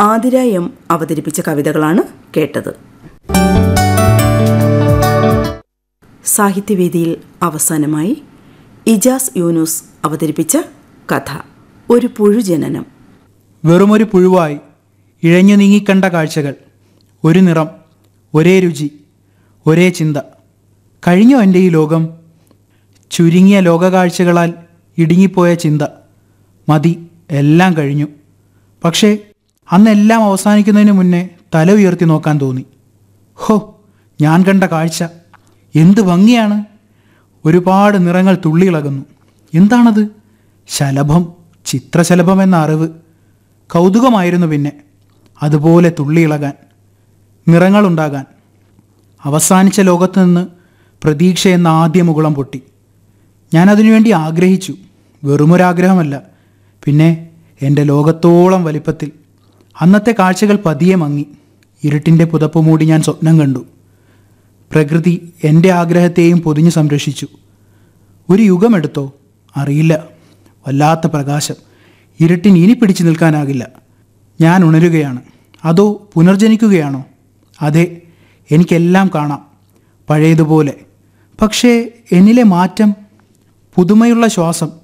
Athira M അവതരിപ്പിച്ച കവിതകളാണ് കേട്ടത്. സാഹിത്യവേദിയിൽ അവസാനമായി ഇജാസ് യൂനുസ് അവതരിപ്പിച്ച കഥ ഒരു പുഴുജനനം. വെറുമൊരു പുഴുവായി ഇഴഞ്ഞു നീങ്ങിക്കണ്ട കാഴ്ചകൾ, ഒരു നിറം, ഒരേ രുചി, ഒരേ ചിന്ത. കഴിഞ്ഞോ എൻ്റെ ഈ ലോകം? ചുരുങ്ങിയ ലോകകാഴ്ചകളാൽ ഇടുങ്ങിപ്പോയ ചിന്ത. മതി, എല്ലാം കഴിഞ്ഞു. പക്ഷേ അന്നെല്ലാം അവസാനിക്കുന്നതിന് മുന്നേ തല ഉയർത്തി നോക്കാൻ തോന്നി. ഹോ, ഞാൻ കണ്ട കാഴ്ച എന്ത് ഭംഗിയാണ്! ഒരുപാട് നിറങ്ങൾ തുള്ളിയിളകുന്നു. എന്താണത്? ശലഭം, ചിത്രശലഭം എന്ന അറിവ്. കൗതുകമായിരുന്നു പിന്നെ അതുപോലെ തുള്ളിയിളകാൻ, നിറങ്ങളുണ്ടാകാൻ. അവസാനിച്ച ലോകത്ത് നിന്ന് പ്രതീക്ഷ എന്ന ആദ്യ മുകുളം പൊട്ടി. ഞാനതിനുവേണ്ടി ആഗ്രഹിച്ചു. വെറുമൊരാഗ്രഹമല്ല, പിന്നെ എൻ്റെ ലോകത്തോളം വലിപ്പത്തിൽ. അന്നത്തെ കാഴ്ചകൾ പതിയെ മങ്ങി. ഇരുട്ടിൻ്റെ പുതപ്പ് മൂടി ഞാൻ സ്വപ്നം കണ്ടു. പ്രകൃതി എൻ്റെ ആഗ്രഹത്തെയും പൊതിഞ്ഞു സംരക്ഷിച്ചു. ഒരു യുഗമെടുത്തോ അറിയില്ല. വല്ലാത്ത പ്രകാശം. ഇരുട്ടിന് ഇനി പിടിച്ചു നിൽക്കാനാകില്ല. ഞാൻ ഉണരുകയാണ്. അതോ പുനർജനിക്കുകയാണോ? അതെ, എനിക്കെല്ലാം കാണാം പഴയതുപോലെ. പക്ഷേ എന്നിലെ മാറ്റം, പുതുമയുള്ള ശ്വാസം,